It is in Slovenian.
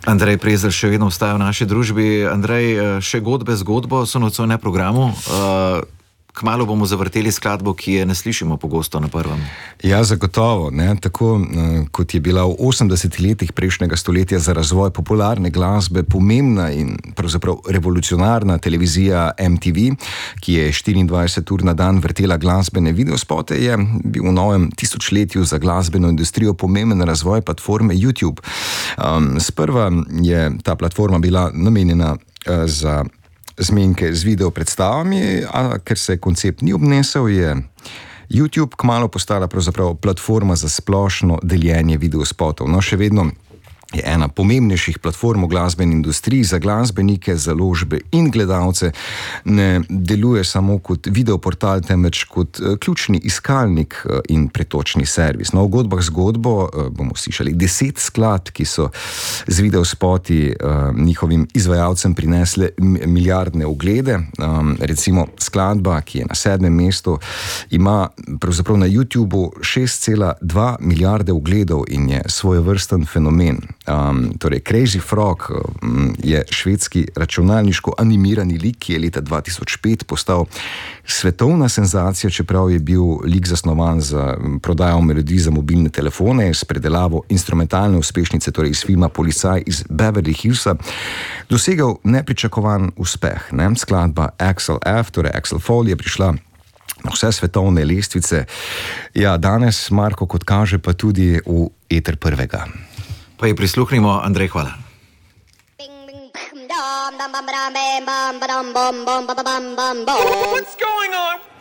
Andrej Prezelj še vedno ostaja v naši družbi. Andrej, še godbe zgodbo so nocoj na programu. Kmalu bomo zavrteli skladbo, ki je ne slišimo pogosto na prvem. Ja, zagotovo. Tako kot je bila v 80 letih prejšnjega stoletja za razvoj popularne glasbe pomembna in pravzaprav revolucionarna televizija MTV, ki je 24 ur na dan vrtela glasbene videospote, je bil v novem tisočletju za glasbeno industrijo pomemben razvoj platforme YouTube. Sprva je ta platforma bila namenjena za zmenke z video predstavami, a ker se koncept ni obnesel, je YouTube kmalu postala pravzaprav platforma za splošno deljenje videospotov. No, še vedno je ena pomembnejših platform v glasbeni industriji za glasbenike, založbe in gledalce. Ne deluje samo kot videoportal, temveč kot ključni iskalnik in pretočni servis. No, v godbah zgodbo bomo slišali 10 skladb, ki so z videospoti njihovim izvajalcem prinesle milijardne oglede. Recimo skladba, ki je na 7. mestu, ima pravzaprav na YouTubeu 6,2 milijarde ogledov in je svojevrsten fenomen. Torej Crazy Frog je švedski računalniško animirani lik, ki je leta 2005 postal svetovna senzacija, čeprav je bil lik zasnovan za prodajo melodij za mobilne telefone s predelavo instrumentalne uspešnice, torej iz filma Policaj iz Beverly Hillsa, dosegal nepričakovan uspeh. Skladba Axel F, torej Axel Foley, je prišla na vse svetovne lestvice. Ja, danes, Marko, kot kaže, pa tudi v eter prvega. Pa ji prisluhnimo. Andrej, hvala. What's going on?